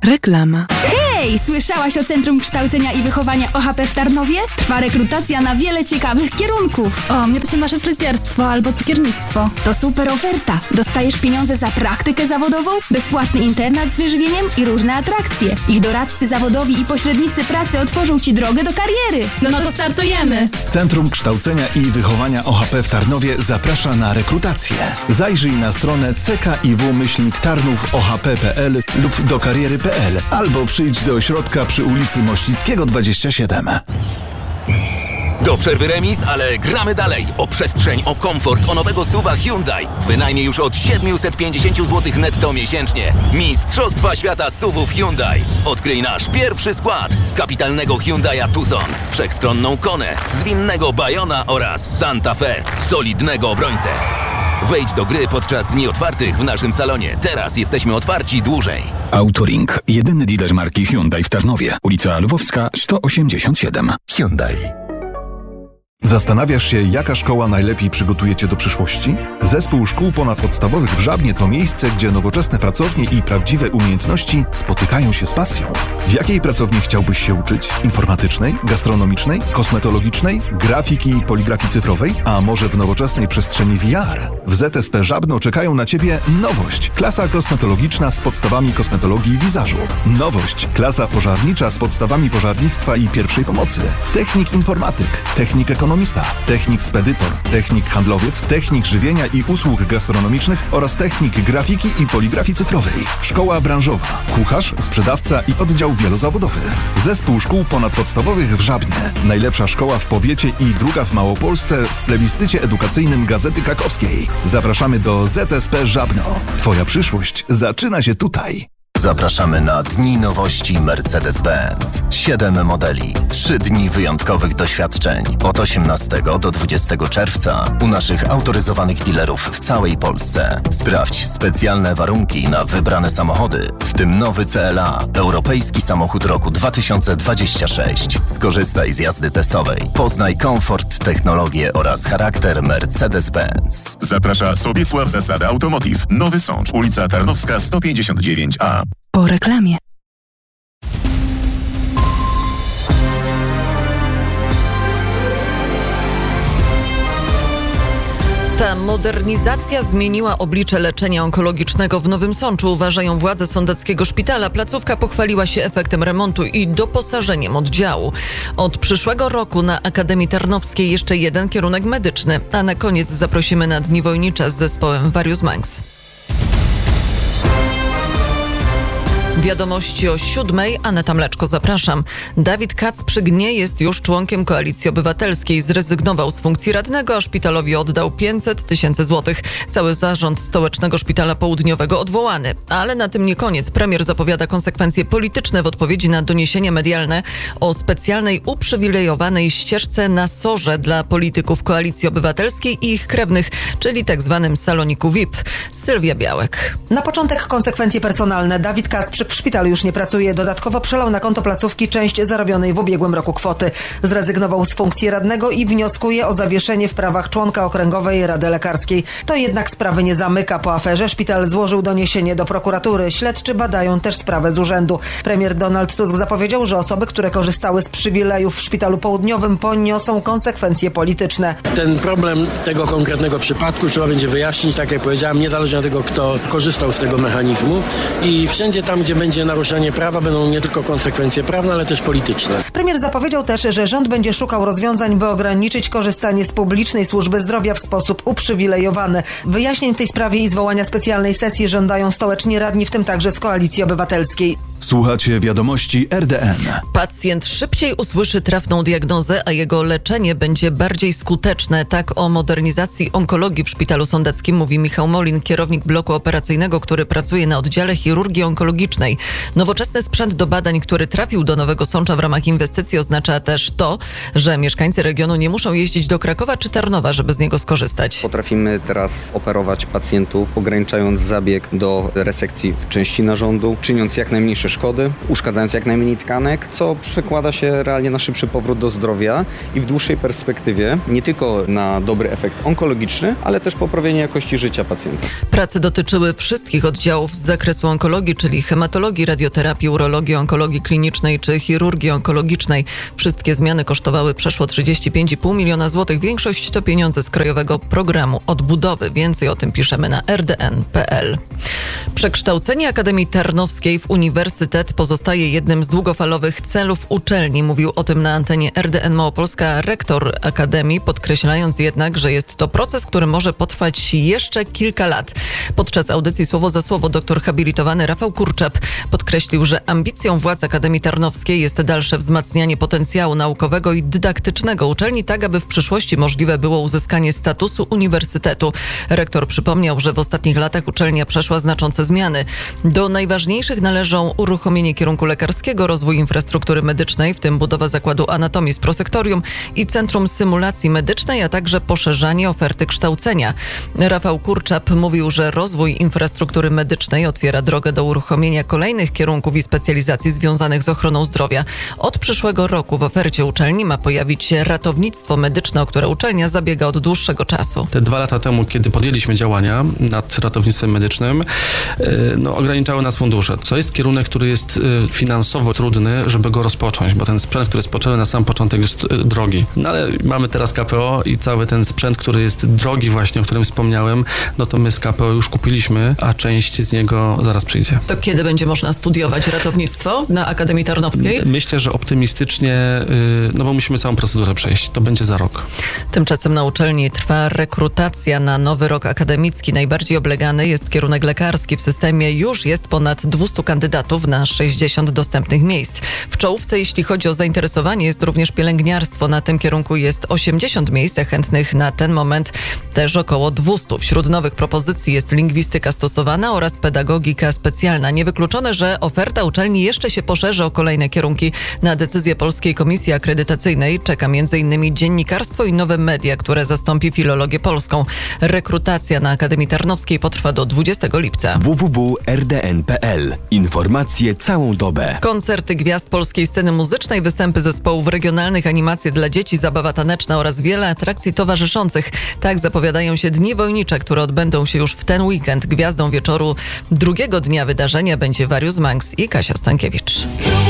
Reklama. Hej! Słyszałaś o Centrum Kształcenia i Wychowania OHP w Tarnowie? Trwa rekrutacja na wiele ciekawych kierunków. O, mnie to się marzy fryzjerstwo albo cukiernictwo. To super oferta. Dostajesz pieniądze za praktykę zawodową, bezpłatny internat z wyżywieniem i różne atrakcje. Ich doradcy zawodowi i pośrednicy pracy otworzą Ci drogę do kariery. No to startujemy! Centrum Kształcenia i Wychowania OHP w Tarnowie zaprasza na rekrutację. Zajrzyj na stronę ckiw-tarnów-ohp.pl lub do kariery.pl albo przyjdź do ośrodka przy ulicy Mościckiego 27. Do przerwy remis, ale gramy dalej. O przestrzeń, o komfort, o nowego SUV-a Hyundai. Wynajmie już od 750 zł netto miesięcznie. Mistrzostwa świata SUV-ów Hyundai. Odkryj nasz pierwszy skład. Kapitalnego Hyundai'a Tucson, wszechstronną Konę, zwinnego Bayona oraz Santa Fe, solidnego obrońcę. Wejdź do gry podczas dni otwartych w naszym salonie. Teraz jesteśmy otwarci dłużej. Autoring. Jedyny dealer marki Hyundai w Tarnowie. Ulica Lwowska 187. Hyundai. Zastanawiasz się, jaka szkoła najlepiej przygotuje Cię do przyszłości? Zespół Szkół Ponadpodstawowych w Żabnie to miejsce, gdzie nowoczesne pracownie i prawdziwe umiejętności spotykają się z pasją. W jakiej pracowni chciałbyś się uczyć? Informatycznej, gastronomicznej, kosmetologicznej, grafiki i poligrafii cyfrowej? A może w nowoczesnej przestrzeni VR? W ZSP Żabno czekają na Ciebie nowość. Klasa kosmetologiczna z podstawami kosmetologii i wizażu. Nowość. Klasa pożarnicza z podstawami pożarnictwa i pierwszej pomocy. Technik informatyk. Technik ekonomista, technik spedytor, technik handlowiec, technik żywienia i usług gastronomicznych oraz technik grafiki i poligrafii cyfrowej. Szkoła branżowa, kucharz, sprzedawca i oddział wielozawodowy. Zespół Szkół Ponadpodstawowych w Żabnie. Najlepsza szkoła w powiecie i druga w Małopolsce w plebiscycie edukacyjnym Gazety Krakowskiej. Zapraszamy do ZSP Żabno. Twoja przyszłość zaczyna się tutaj. Zapraszamy na Dni Nowości Mercedes-Benz. 7 modeli, 3 dni wyjątkowych doświadczeń. Od 18 do 20 czerwca u naszych autoryzowanych dealerów w całej Polsce. Sprawdź specjalne warunki na wybrane samochody, w tym nowy CLA, europejski samochód roku 2026. Skorzystaj z jazdy testowej. Poznaj komfort, technologię oraz charakter Mercedes-Benz. Zaprasza Sobiesław Zasada Automotive. Nowy Sącz, ulica Tarnowska 159A. Po reklamie. Ta modernizacja zmieniła oblicze leczenia onkologicznego w Nowym Sączu, uważają władze sądeckiego szpitala. Placówka pochwaliła się efektem remontu i doposażeniem oddziału. Od przyszłego roku na Akademii Tarnowskiej jeszcze jeden kierunek medyczny, a na koniec zaprosimy na Dni Wojnicze z zespołem Various Minds. Wiadomości o 7:00. Aneta Mleczko, zapraszam. Dawid Kacprzyk nie jest już członkiem Koalicji Obywatelskiej. Zrezygnował z funkcji radnego, a szpitalowi oddał 500 000 złotych. Cały zarząd Stołecznego Szpitala Południowego odwołany. Ale na tym nie koniec. Premier zapowiada konsekwencje polityczne w odpowiedzi na doniesienia medialne o specjalnej uprzywilejowanej ścieżce na SOR-ze dla polityków Koalicji Obywatelskiej i ich krewnych, czyli tak zwanym saloniku VIP. Sylwia Białek. Na początek konsekwencje personalne. Dawid Kacprzyk w szpitalu już nie pracuje. Dodatkowo przelał na konto placówki część zarobionej w ubiegłym roku kwoty. Zrezygnował z funkcji radnego i wnioskuje o zawieszenie w prawach członka Okręgowej Rady Lekarskiej. To jednak sprawy nie zamyka. Po aferze szpital złożył doniesienie do prokuratury. Śledczy badają też sprawę z urzędu. Premier Donald Tusk zapowiedział, że osoby, które korzystały z przywilejów w Szpitalu Południowym, poniosą konsekwencje polityczne. Ten problem tego konkretnego przypadku trzeba będzie wyjaśnić, tak jak powiedziałem, niezależnie od tego, kto korzystał z tego mechanizmu. I wszędzie tam, gdzie będzie naruszenie prawa, będą nie tylko konsekwencje prawne, ale też polityczne. Premier zapowiedział też, że rząd będzie szukał rozwiązań, by ograniczyć korzystanie z publicznej służby zdrowia w sposób uprzywilejowany. Wyjaśnień w tej sprawie i zwołania specjalnej sesji żądają stołeczni radni, w tym także z Koalicji Obywatelskiej. Słuchacie wiadomości RDN. Pacjent szybciej usłyszy trafną diagnozę, a jego leczenie będzie bardziej skuteczne. Tak o modernizacji onkologii w Szpitalu Sądeckim mówi Michał Molin, kierownik bloku operacyjnego, który pracuje na oddziale chirurgii onkologicznej. Nowoczesny sprzęt do badań, który trafił do Nowego Sącza w ramach inwestycji, oznacza też to, że mieszkańcy regionu nie muszą jeździć do Krakowa czy Tarnowa, żeby z niego skorzystać. Potrafimy teraz operować pacjentów, ograniczając zabieg do resekcji w części narządu, czyniąc jak najmniejsze przeszkody, uszkadzając jak najmniej tkanek, co przekłada się realnie na szybszy powrót do zdrowia i w dłuższej perspektywie nie tylko na dobry efekt onkologiczny, ale też poprawienie jakości życia pacjenta. Prace dotyczyły wszystkich oddziałów z zakresu onkologii, czyli hematologii, radioterapii, urologii, onkologii klinicznej czy chirurgii onkologicznej. Wszystkie zmiany kosztowały przeszło 35,5 miliona złotych. Większość to pieniądze z Krajowego Programu Odbudowy. Więcej o tym piszemy na rdn.pl. Przekształcenie Akademii Tarnowskiej w uniwersytet pozostaje jednym z długofalowych celów uczelni. Mówił o tym na antenie RDN Małopolska rektor Akademii, podkreślając jednak, że jest to proces, który może potrwać jeszcze kilka lat. Podczas audycji Słowo za Słowo doktor habilitowany Rafał Kurczap podkreślił, że ambicją władz Akademii Tarnowskiej jest dalsze wzmacnianie potencjału naukowego i dydaktycznego uczelni, tak aby w przyszłości możliwe było uzyskanie statusu uniwersytetu. Rektor przypomniał, że w ostatnich latach uczelnia przeszła znaczące zmiany. Do najważniejszych należą uruchomienie kierunku lekarskiego, rozwój infrastruktury medycznej, w tym budowa zakładu anatomii z prosektorium i Centrum Symulacji Medycznej, a także poszerzanie oferty kształcenia. Rafał Kurczap mówił, że rozwój infrastruktury medycznej otwiera drogę do uruchomienia kolejnych kierunków i specjalizacji związanych z ochroną zdrowia. Od przyszłego roku w ofercie uczelni ma pojawić się ratownictwo medyczne, o które uczelnia zabiega od dłuższego czasu. Te 2 lata temu, kiedy podjęliśmy działania nad ratownictwem medycznym, ograniczały nas fundusze. To jest kierunek, który jest finansowo trudny, żeby go rozpocząć, bo ten sprzęt, który jest potrzebny na sam początek, jest drogi. No ale mamy teraz KPO i cały ten sprzęt, który jest drogi właśnie, o którym wspomniałem, no to my z KPO już kupiliśmy, a część z niego zaraz przyjdzie. To kiedy będzie można studiować ratownictwo na Akademii Tarnowskiej? Myślę, że optymistycznie, bo musimy całą procedurę przejść. To będzie za rok. Tymczasem na uczelni trwa rekrutacja na nowy rok akademicki. Najbardziej oblegany jest kierunek lekarski. W systemie już jest ponad 200 kandydatów na 60 dostępnych miejsc. W czołówce, jeśli chodzi o zainteresowanie, jest również pielęgniarstwo. Na tym kierunku jest 80 miejsc, a chętnych na ten moment też około 200. Wśród nowych propozycji jest lingwistyka stosowana oraz pedagogika specjalna. Niewykluczone, że oferta uczelni jeszcze się poszerzy o kolejne kierunki. Na decyzję Polskiej Komisji Akredytacyjnej czeka m.in. dziennikarstwo i nowe media, które zastąpi filologię polską. Rekrutacja na Akademii Tarnowskiej potrwa do 20 lipca. www.rdn.pl. Informacje całą dobę. Koncerty gwiazd polskiej sceny muzycznej, występy zespołów regionalnych, animacje dla dzieci, zabawa taneczna oraz wiele atrakcji towarzyszących. Tak zapowiadają się Dni Wojnicze, które odbędą się już w ten weekend. Gwiazdą wieczoru drugiego dnia wydarzenia będzie Warius Manx i Kasia Stankiewicz.